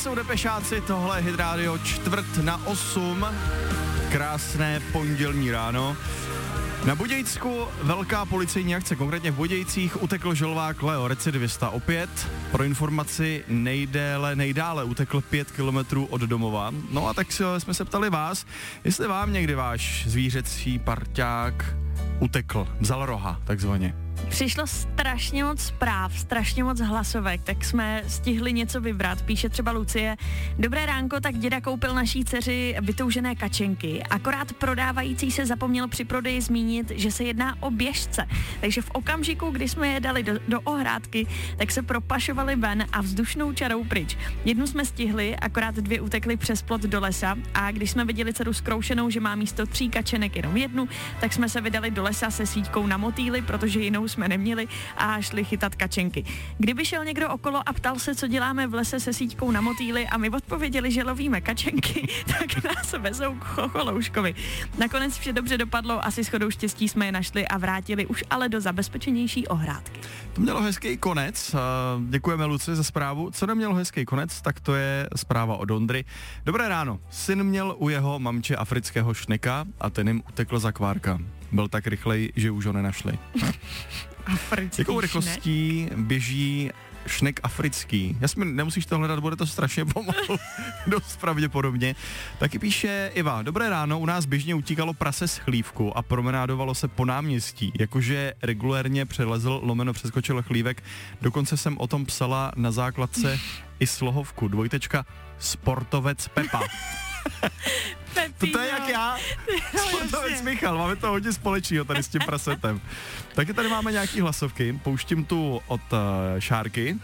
jsou Depešáci, tohle je Hit Radio 7:45. Krásné pondělní ráno. Na Budějsku velká policejní akce, konkrétně v Budějcích utekl žolvák Leo, recidivista. Opět pro informaci nejdále utekl 5 kilometrů od domova. No a tak jsme se ptali vás, jestli vám někdy váš zvířecí parťák utekl, vzal roha takzvaně. Přišlo strašně moc zpráv, strašně moc hlasovek, tak jsme stihli něco vybrat. Píše třeba Lucie: Dobré ránko, tak děda koupil naší dceři vytoužené kačenky. Akorát prodávající se zapomněl při prodeji zmínit, že se jedná o běžce. Takže v okamžiku, kdy jsme je dali do ohrádky, tak se propašovali ven a vzdušnou čarou pryč. Jednu jsme stihli, akorát 2 utekly přes plot do lesa a když jsme viděli dceru zkroušenou, že má místo 3 kačenek jenom 1, tak jsme se vydali do lesa se síťkou na motýly, protože jinou jsme neměli a šli chytat kačenky. Kdyby šel někdo okolo a ptal se, co děláme v lese se síťkou na motýly a my odpověděli, že lovíme kačenky, tak nás vezou k chocholouškovi. Nakonec vše dobře dopadlo, asi shodou štěstí jsme je našli a vrátili už ale do zabezpečenější ohrádky. To mělo hezký konec, děkujeme Luci za zprávu. Co nemělo hezký konec, tak to je zpráva od Ondry. Dobré ráno, syn měl u jeho mamče afrického šneka a ten jim utekl za kvárka. Byl tak rychlej, že už ho nenašli. Jakou rychlostí běží šnek africký? Jasně, nemusíš to hledat, bude to strašně pomalu, dost pravděpodobně. Taky píše Iva: Dobré ráno, u nás běžně utíkalo prase z chlívku a promenádovalo se po náměstí, jakože regulérně přelezl přeskočil chlívek. Dokonce jsem o tom psala na základce i slohovku, sportovec Pepa. To je jak já, sportovec Michal, máme to hodně společného tady s tím prasetem. Taky tady máme nějaký hlasovky, pouštím tu od Šárky.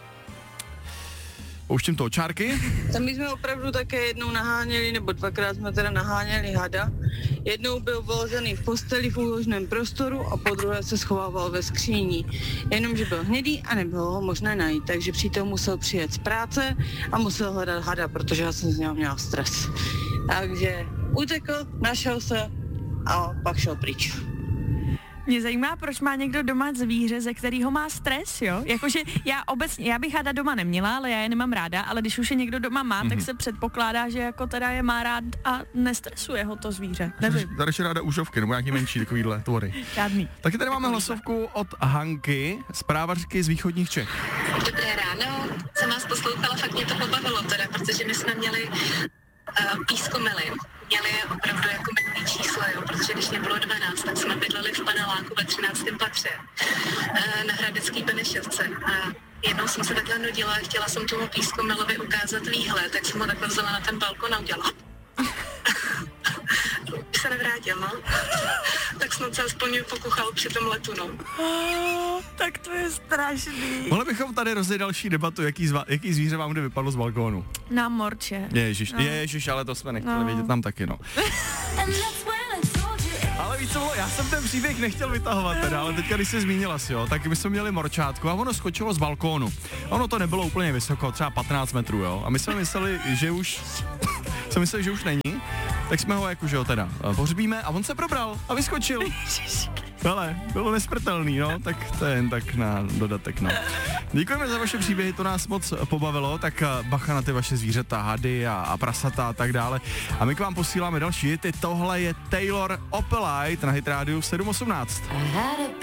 Tam my jsme opravdu také jednou naháněli, nebo 2krát jsme teda naháněli hada. Jednou byl vložený v posteli v úložném prostoru a podruhé se schovával ve skříni. Jenomže byl hnědý a nebylo ho možné najít, takže přítel musel přijet z práce a musel hledat hada, protože já jsem z něho měla stres. Takže utekl, našel se a pak šel pryč. Mě zajímá, proč má někdo doma zvíře, ze kterého má stres, jo? Jakože já bych hada doma neměla, ale já je nemám ráda, ale když už je někdo doma má, tak se předpokládá, že jako teda je má rád a nestresuje ho to zvíře. Nevím. Tady je ráda užovky, nebo nějaký menší takovýhle tvory. Žádný. Taky tady máme hlasovku od Hanky, zprávařky z východních Čech. Dobré ráno, jsem vás poslouchala, fakt mě to pobavilo teda, protože my jsme měli pískomely. Měli opravdu jako minulý číslo, jo, protože když mě bylo 12, tak jsme bydleli v paneláku ve 13. patře na Hradecký Benešovce. A jednou jsem se takhle nudila a chtěla jsem tomu pískomelovi ukázat výhled, tak jsem ho takhle vzala na ten balkon a udělala. Už se nevrátil, no. Tak snad se aspoň pokuchal při tom letu, no. Tak to je strašný. Mohli bychom tady rozjet další debatu, jaký zvíře vám kdy vypadlo z balkónu. Na morče. Ježiš, ale to jsme nechtěli vědět tam taky, no. Ale víš co, já jsem ten příběh nechtěl vytahovat teda, ale teďka, když jsi zmínila si, jo, tak my jsme měli morčátku a ono skočilo z balkónu. Ono to nebylo úplně vysoko, třeba 15 metrů, jo. A my jsme mysleli, že už není, tak jsme ho jakože ho teda pohřbíme a on se probral a vyskočil. Ale bylo nesmrtelný, no, tak to je jen tak na dodatek, no. Děkujeme za vaše příběhy, to nás moc pobavilo, tak bacha na ty vaše zvířata, hady a prasata a tak dále. A my k vám posíláme další hity, tohle je Taylor Opelite na Hit Radio 7:18.